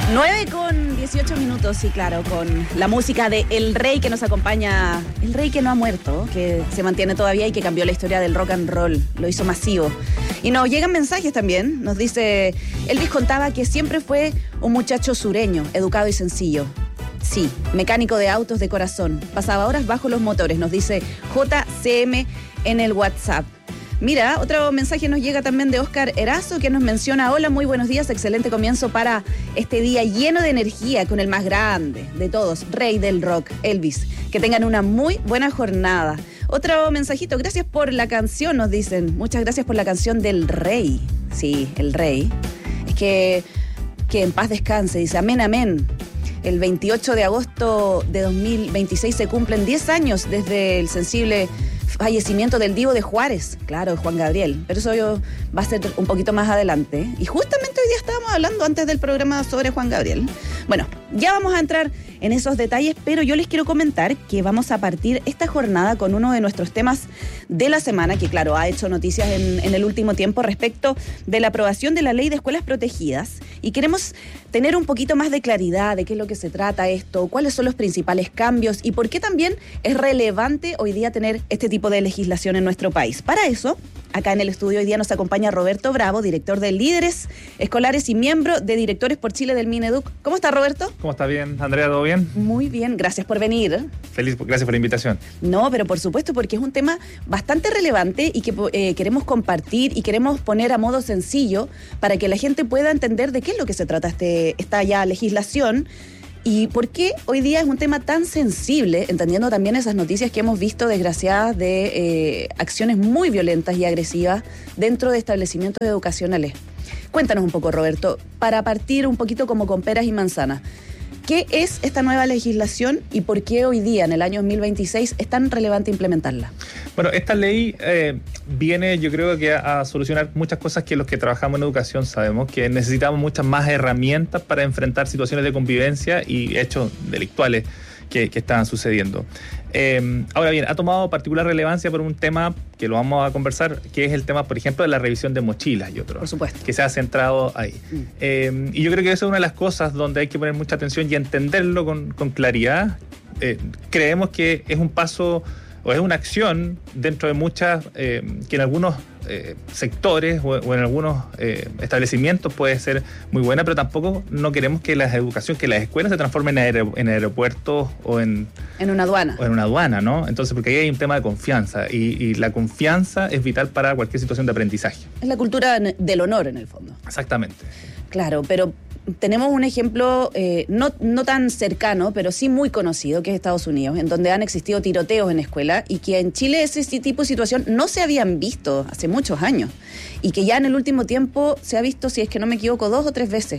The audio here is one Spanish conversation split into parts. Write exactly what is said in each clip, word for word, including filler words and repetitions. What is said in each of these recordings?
nueve con dieciocho minutos, sí, claro, con la música de El Rey que nos acompaña, el Rey que no ha muerto, que se mantiene todavía y que cambió la historia del rock and roll, lo hizo masivo. Y nos llegan mensajes también, nos dice, Elvis contaba que siempre fue un muchacho sureño, educado y sencillo. Sí, mecánico de autos de corazón, pasaba horas bajo los motores, nos dice J C M en el WhatsApp. Mira, otro mensaje nos llega también de Oscar Erazo, que nos menciona: hola, muy buenos días, excelente comienzo para este día lleno de energía con el más grande de todos, rey del rock, Elvis. Que tengan una muy buena jornada. Otro mensajito: gracias por la canción, nos dicen. Muchas gracias por la canción del Rey. Sí, el Rey. Es que, que en paz descanse, dice, amén, amén. El veintiocho de agosto de dos mil veintiséis se cumplen diez años desde el sensible fallecimiento del Divo de Juárez, claro, Juan Gabriel, pero eso yo, va a ser un poquito más adelante. Y justamente hoy día estábamos hablando antes del programa sobre Juan Gabriel. Bueno, ya vamos a entrar en esos detalles, pero yo les quiero comentar que vamos a partir esta jornada con uno de nuestros temas de la semana, que claro, ha hecho noticias en, en el último tiempo respecto de la aprobación de la ley de escuelas protegidas, y queremos tener un poquito más de claridad de qué es lo que se trata esto, cuáles son los principales cambios y por qué también es relevante hoy día tener este tipo de legislación en nuestro país. Para eso, acá en el estudio hoy día nos acompaña Roberto Bravo, director de Líderes Escolares y miembro de Directores por Chile del Mineduc. ¿Cómo está, Roberto? ¿Cómo está? Bien, Andrea, ¿todo bien? Muy bien, gracias por venir. Feliz, gracias por la invitación. No, pero por supuesto, porque es un tema bastante relevante y que eh, queremos compartir y queremos poner a modo sencillo para que la gente pueda entender de qué es lo que se trata este, esta ya legislación. ¿Y por qué hoy día es un tema tan sensible, entendiendo también esas noticias que hemos visto desgraciadas de eh, acciones muy violentas y agresivas dentro de establecimientos educacionales? Cuéntanos un poco, Roberto, para partir un poquito como con peras y manzanas. ¿Qué es esta nueva legislación y por qué hoy día, en el año dos mil veintiséis, es tan relevante implementarla? Bueno, esta ley eh, viene, yo creo que a, a solucionar muchas cosas que los que trabajamos en educación sabemos, que necesitamos muchas más herramientas para enfrentar situaciones de convivencia y hechos delictuales que, que estaban sucediendo. Eh, ahora bien, ha tomado particular relevancia por un tema que lo vamos a conversar, que es el tema, por ejemplo, de la revisión de mochilas y otros. Por supuesto. Que se ha centrado ahí. Mm. Eh, y yo creo que eso es una de las cosas donde hay que poner mucha atención y entenderlo con, con claridad. Eh, creemos que es un paso o es una acción dentro de muchas, eh, que en algunos eh, sectores o, o en algunos eh, establecimientos puede ser muy buena, pero tampoco no queremos que la educación, que las escuelas se transformen en, aer- en aeropuertos o en... En una aduana. O en una aduana, ¿no? Entonces, porque ahí hay un tema de confianza y, y la confianza es vital para cualquier situación de aprendizaje. Es la cultura del honor, en el fondo. Exactamente. Claro, pero tenemos un ejemplo eh, no, no tan cercano, pero sí muy conocido, que es Estados Unidos, en donde han existido tiroteos en escuela y que en Chile ese tipo de situación no se habían visto hace muchos años y que ya en el último tiempo se ha visto, si es que no me equivoco, dos o tres veces.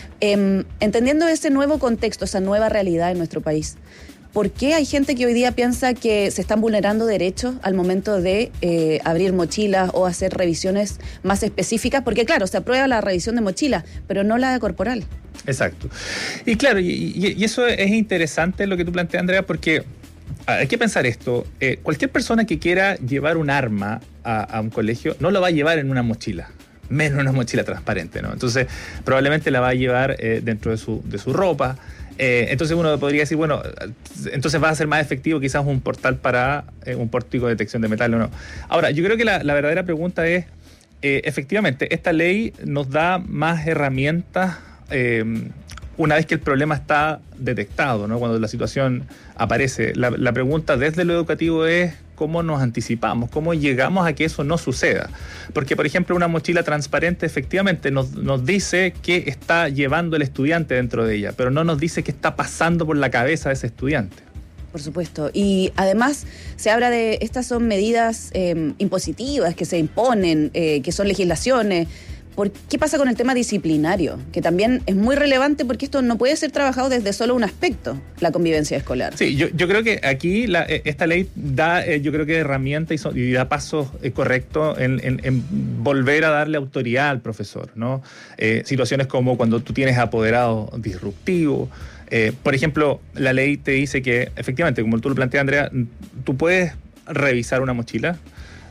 Eh, entendiendo ese nuevo contexto, esa nueva realidad en nuestro país, ¿por qué hay gente que hoy día piensa que se están vulnerando derechos al momento de eh, abrir mochilas o hacer revisiones más específicas? Porque claro, se aprueba la revisión de mochilas, pero no la corporal. Exacto. Y claro, y, y, y eso es interesante lo que tú planteas, Andrea, porque hay que pensar esto. Eh, cualquier persona que quiera llevar un arma a, a un colegio no lo va a llevar en una mochila, menos en una mochila transparente, ¿no? Entonces, probablemente la va a llevar eh, dentro de su, de su ropa. Eh, entonces uno podría decir, bueno, entonces va a ser más efectivo quizás un portal para eh, un pórtico de detección de metal o no. Ahora, yo creo que la, la verdadera pregunta es, eh, efectivamente, esta ley nos da más herramientas eh, una vez que el problema está detectado, ¿no? Cuando la situación aparece. La, la pregunta desde lo educativo es cómo nos anticipamos, cómo llegamos a que eso no suceda. Porque, por ejemplo, una mochila transparente efectivamente nos, nos dice qué está llevando el estudiante dentro de ella, pero no nos dice qué está pasando por la cabeza de ese estudiante. Por supuesto. Y además se habla de, estas son medidas eh, impositivas que se imponen, eh, que son legislaciones. ¿Por qué pasa con el tema disciplinario? Que también es muy relevante porque esto no puede ser trabajado desde solo un aspecto, la convivencia escolar. Sí, yo, yo creo que aquí la, esta ley da, eh, yo creo que herramienta y, so, y da pasos eh, correctos en, en, en volver a darle autoridad al profesor, ¿no? Eh, situaciones como cuando tú tienes apoderado disruptivo. Eh, por ejemplo, la ley te dice que, efectivamente, como tú lo planteas, Andrea, tú puedes revisar una mochila.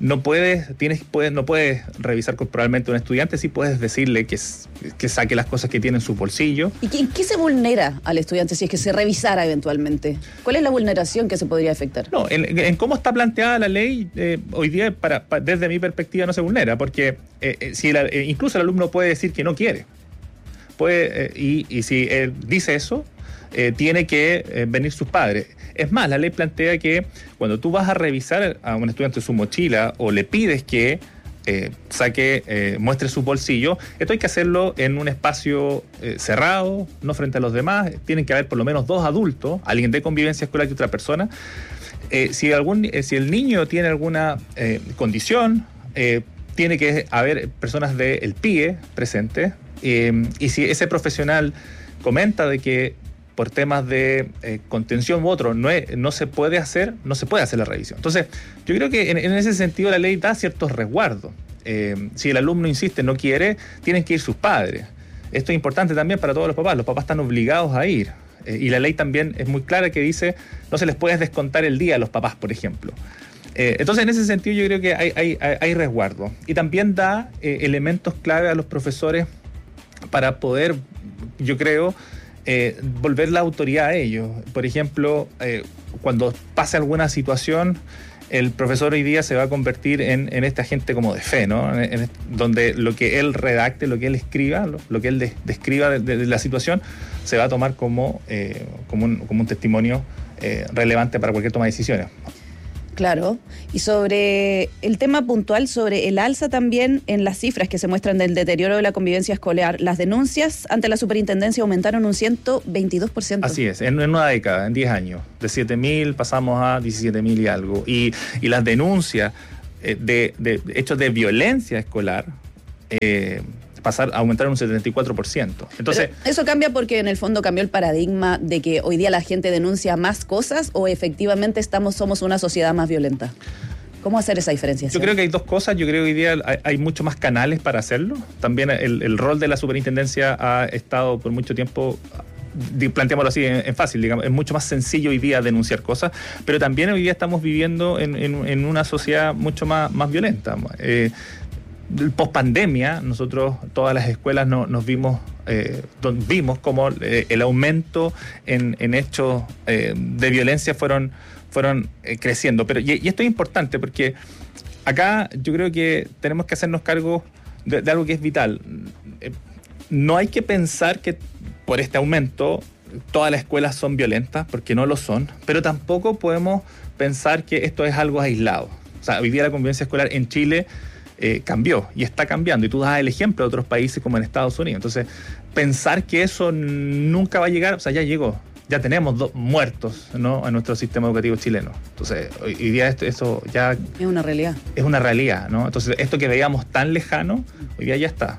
no puedes, tienes, puedes, no puedes revisar corporalmente a un estudiante, sí puedes decirle que, que saque las cosas que tiene en su bolsillo. ¿Y en qué se vulnera al estudiante si es que se revisara eventualmente? ¿Cuál es la vulneración que se podría afectar? No, en, en cómo está planteada la ley, eh, hoy día, para, para, desde mi perspectiva, no se vulnera, porque eh, si la, eh, incluso el alumno puede decir que no quiere. Puede, eh, y, y si él dice eso, eh, tiene que eh, venir sus padres. Es más, la ley plantea que cuando tú vas a revisar a un estudiante su mochila o le pides que eh, saque, eh, muestre su bolsillo, esto hay que hacerlo en un espacio eh, cerrado, no frente a los demás. Tienen que haber por lo menos dos adultos, alguien de convivencia escolar y otra persona. Eh, si, algún, eh, si el niño tiene alguna eh, condición, eh, tiene que haber personas del P I E presentes. Eh, y si ese profesional comenta de que por temas de eh, contención u otro no, es, no se puede hacer, no se puede hacer la revisión. Entonces, yo creo que en, en ese sentido la ley da ciertos resguardos. Eh, si el alumno insiste, no quiere, tienen que ir sus padres. Esto es importante también para todos los papás. Los papás están obligados a ir. Eh, y la ley también es muy clara que dice no se les puede descontar el día a los papás, por ejemplo. Eh, entonces, en ese sentido, yo creo que hay, hay, hay resguardo. Y también da eh, elementos clave a los profesores para poder, yo creo, eh, volver la autoridad a ellos. Por ejemplo, eh, cuando pase alguna situación, el profesor hoy día se va a convertir en, en este agente como de fe, ¿no? En, en, donde lo que él redacte, lo que él escriba, lo, lo que él de, describa de, de, de la situación, se va a tomar como, eh, como, un, como un testimonio eh, relevante para cualquier toma de decisiones. Claro, y sobre el tema puntual, sobre el alza también en las cifras que se muestran del deterioro de la convivencia escolar, las denuncias ante la superintendencia aumentaron un ciento veintidós por ciento. Así es, en, en una década, en diez años, de siete mil pasamos a diecisiete mil y algo, y, y las denuncias eh, de, de hechos de violencia escolar eh, pasar a aumentar un setenta y cuatro por ciento. Entonces, pero eso cambia porque en el fondo cambió el paradigma de que hoy día la gente denuncia más cosas o efectivamente estamos somos una sociedad más violenta. ¿Cómo hacer esa diferenciación? Yo creo que hay dos cosas. Yo creo que hoy día hay, hay mucho más canales para hacerlo. También el, el rol de la superintendencia ha estado por mucho tiempo, planteémoslo así en, en fácil, digamos, es mucho más sencillo hoy día denunciar cosas, pero también hoy día estamos viviendo en, en, en una sociedad mucho más, más violenta. Eh, Post pandemia, nosotros, todas las escuelas no, nos vimos, eh, vimos como eh, el aumento en, en hechos eh, de violencia fueron, fueron eh, creciendo. Pero, y, y esto es importante porque acá yo creo que tenemos que hacernos cargo de, de algo que es vital. Eh, no hay que pensar que por este aumento todas las escuelas son violentas, porque no lo son, pero tampoco podemos pensar que esto es algo aislado. O sea, hoy día la convivencia escolar en Chile Eh, cambió y está cambiando, y tú das el ejemplo de otros países como en Estados Unidos. Entonces, pensar que eso nunca va a llegar, o sea, ya llegó, ya tenemos dos muertos, ¿no?, en nuestro sistema educativo chileno. Entonces, hoy, hoy día esto, eso ya es una realidad. Es una realidad, ¿no? Entonces, esto que veíamos tan lejano, hoy día ya está.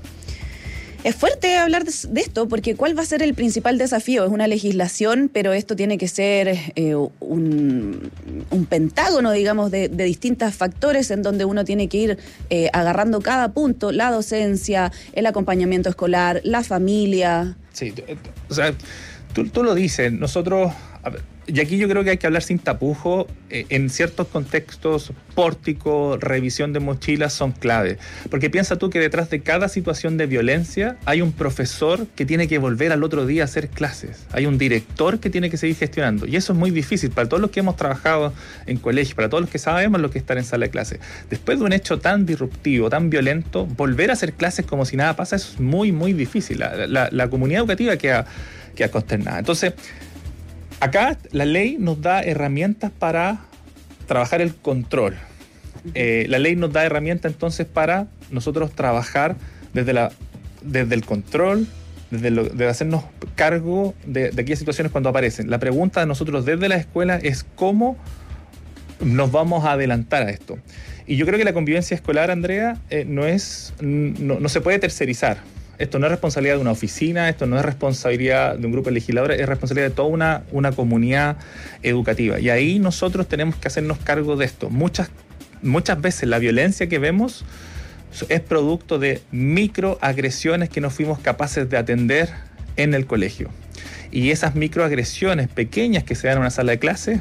Es fuerte hablar de, de esto, porque ¿cuál va a ser el principal desafío? Es una legislación, pero esto tiene que ser eh, un, un pentágono, digamos, de, de distintos factores en donde uno tiene que ir eh, agarrando cada punto, la docencia, el acompañamiento escolar, la familia. Sí, o sea, tú, tú lo dices, nosotros... A ver, y aquí yo creo que hay que hablar sin tapujo. Eh, en ciertos contextos, pórtico, revisión de mochilas son clave. Porque piensa tú que detrás de cada situación de violencia hay un profesor que tiene que volver al otro día a hacer clases. Hay un director que tiene que seguir gestionando. Y eso es muy difícil para todos los que hemos trabajado en colegio, para todos los que sabemos lo que es estar en sala de clase. Después de un hecho tan disruptivo, tan violento, volver a hacer clases como si nada pasa es muy, muy difícil. La, la, la comunidad educativa queda, queda consternada. Entonces, acá la ley nos da herramientas para trabajar el control. Eh, la ley nos da herramientas entonces para nosotros trabajar desde, la, desde el control, desde, lo, desde hacernos cargo de, de aquellas situaciones cuando aparecen. La pregunta de nosotros desde la escuela es cómo nos vamos a adelantar a esto. Y yo creo que la convivencia escolar, Andrea, eh, no, es, no, no se puede tercerizar. Esto no es responsabilidad de una oficina, esto no es responsabilidad de un grupo de legisladores, es responsabilidad de toda una, una comunidad educativa. Y ahí nosotros tenemos que hacernos cargo de esto. Muchas, muchas veces la violencia que vemos es producto de microagresiones que no fuimos capaces de atender en el colegio. Y esas microagresiones pequeñas que se dan en una sala de clase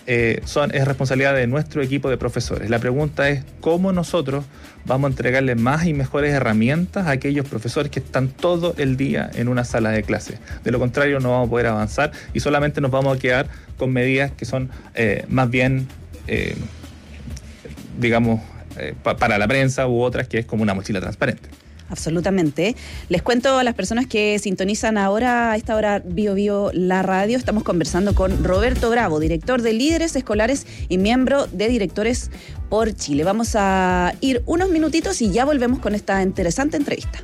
eh, son, es responsabilidad de nuestro equipo de profesores. La pregunta es cómo nosotros vamos a entregarle más y mejores herramientas a aquellos profesores que están todo el día en una sala de clase. De lo contrario, no vamos a poder avanzar y solamente nos vamos a quedar con medidas que son eh, más bien, eh, digamos, eh, pa- para la prensa u otras que es como una mochila transparente. Absolutamente. Les cuento a las personas que sintonizan ahora a esta hora Bio Bio la radio. Estamos conversando con Roberto Bravo, director de Líderes Escolares y miembro de Directores por Chile. Vamos a ir unos minutitos y ya volvemos con esta interesante entrevista.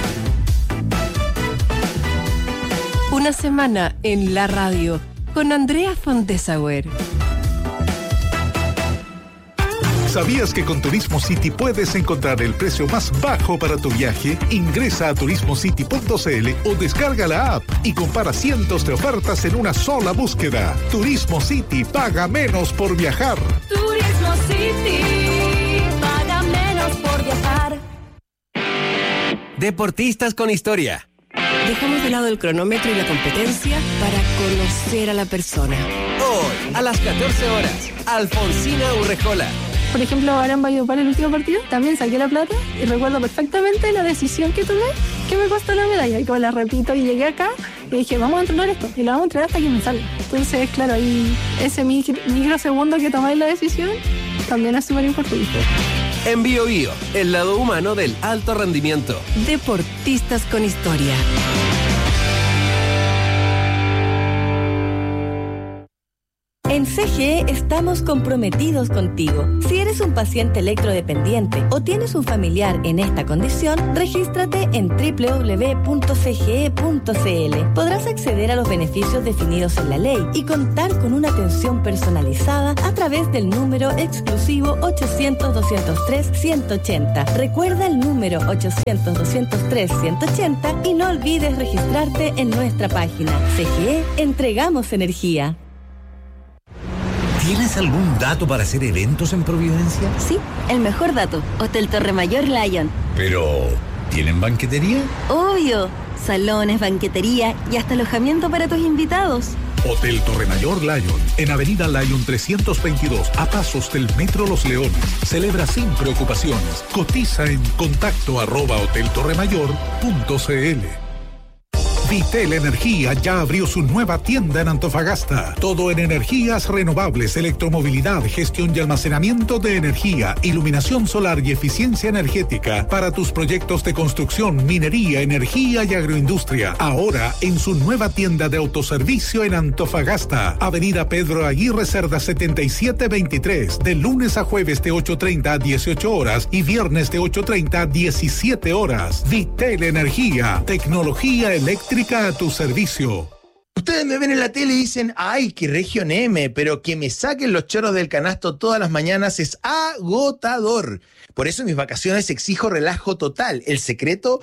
Una semana en la radio con Andrea Fontesauer. ¿Sabías que con Turismo City puedes encontrar el precio más bajo para tu viaje? Ingresa a turismo city punto c l o descarga la app y compara cientos de ofertas en una sola búsqueda. Turismo City, paga menos por viajar. Turismo City, paga menos por viajar. Deportistas con historia. Dejamos de lado el cronómetro y la competencia para conocer a la persona. Hoy, a las catorce horas, Alfonsina Urrejola. Por ejemplo, ahora en Valledupar, el último partido, también saqué la plata y recuerdo perfectamente la decisión que tomé que me costó la medalla. Y como la repito y llegué acá y dije, vamos a entrenar esto y lo vamos a entrenar hasta que me salga. Entonces, claro, ahí ese microsegundo que tomáis la decisión también es súper importante. En Bio Bio, el lado humano del alto rendimiento. Deportistas con historia. En C G E estamos comprometidos contigo. Si eres un paciente electrodependiente o tienes un familiar en esta condición, regístrate en doble u doble u doble u punto c g e punto c l. Podrás acceder a los beneficios definidos en la ley y contar con una atención personalizada a través del número exclusivo ochocientos, doscientos tres, ciento ochenta. Recuerda el número ochocientos, doscientos tres, ciento ochenta y no olvides registrarte en nuestra página. C G E, entregamos energía. ¿Tienes algún dato para hacer eventos en Providencia? Sí, el mejor dato. Hotel Torremayor Lion. Pero, ¿tienen banquetería? Obvio. Salones, banquetería y hasta alojamiento para tus invitados. Hotel Torremayor Lion, en Avenida Lion trescientos veintidós, a pasos del Metro Los Leones. Celebra sin preocupaciones. Cotiza en contacto arroba hotel torremayor punto c l. Vitel Energía ya abrió su nueva tienda en Antofagasta. Todo en energías renovables, electromovilidad, gestión y almacenamiento de energía, iluminación solar y eficiencia energética para tus proyectos de construcción, minería, energía y agroindustria. Ahora en su nueva tienda de autoservicio en Antofagasta. Avenida Pedro Aguirre Cerda setenta y siete veintitrés. De lunes a jueves de ocho treinta a dieciocho horas y viernes de ocho treinta a diecisiete horas. Vitel Energía. Tecnología eléctrica a tu servicio. Ustedes me ven en la tele y dicen, ay, qué región M, pero que me saquen los choros del canasto todas las mañanas es agotador. Por eso en mis vacaciones exijo relajo total. El secreto,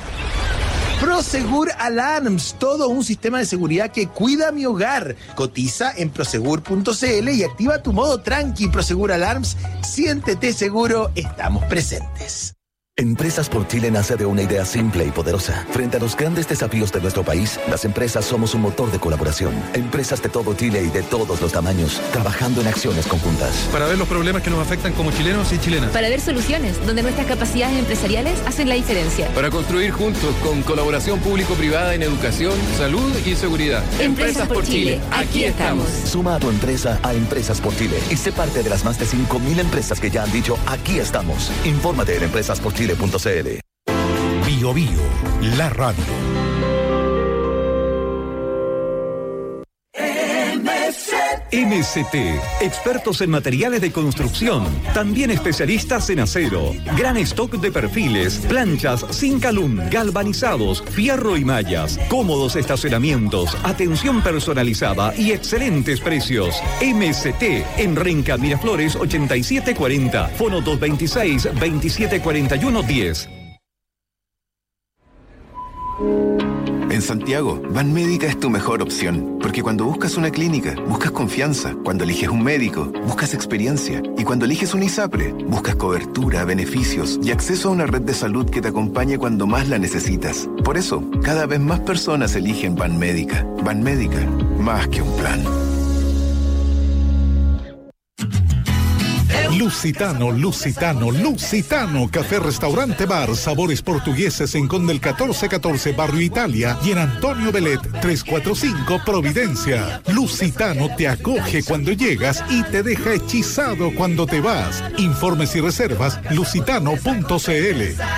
Prosegur Alarms, todo un sistema de seguridad que cuida mi hogar. Cotiza en prosegur punto c l y activa tu modo tranqui. Prosegur Alarms, siéntete seguro, estamos presentes. Empresas por Chile nace de una idea simple y poderosa. Frente a los grandes desafíos de nuestro país, las empresas somos un motor de colaboración. Empresas de todo Chile y de todos los tamaños, trabajando en acciones conjuntas. Para ver los problemas que nos afectan como chilenos y chilenas. Para ver soluciones donde nuestras capacidades empresariales hacen la diferencia. Para construir juntos con colaboración público-privada en educación, salud y seguridad. Empresas, Empresas por, por Chile, Chile. Aquí estamos. Suma a tu empresa a Empresas por Chile y sé parte de las más de cinco mil empresas que ya han dicho aquí estamos. Infórmate en empresas por chile punto c l. Bio Bio, la radio. M S T, expertos en materiales de construcción, también especialistas en acero, gran stock de perfiles, planchas, Zincalum, galvanizados, fierro y mallas, cómodos estacionamientos, atención personalizada y excelentes precios. M S T, en Renca Miraflores ochenta y siete cuarenta, fono dos veintiséis, veintisiete cuarenta y uno diez. En Santiago, Banmédica es tu mejor opción, porque cuando buscas una clínica, buscas confianza, cuando eliges un médico, buscas experiencia, y cuando eliges un ISAPRE, buscas cobertura, beneficios y acceso a una red de salud que te acompañe cuando más la necesitas. Por eso, cada vez más personas eligen Banmédica. Banmédica, más que un plan. Lusitano, Lusitano, Lusitano, café, restaurante, bar, sabores portugueses en Conde el catorce catorce, Barrio Italia, y en Antonio Belet, trescientos cuarenta y cinco, Providencia. Lusitano te acoge cuando llegas y te deja hechizado cuando te vas. Informes y reservas, lusitano punto c l.